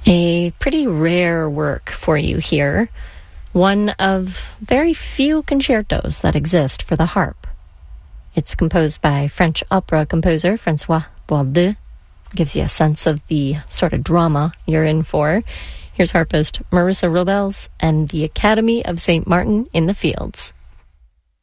A pretty rare work for you here. One of very few concertos that exist for the harp. It's composed by French opera composer François Boisdeu. Gives you a sense of the sort of drama you're in for. Here's harpist Marissa Robles and the Academy of St. Martin in the Fields.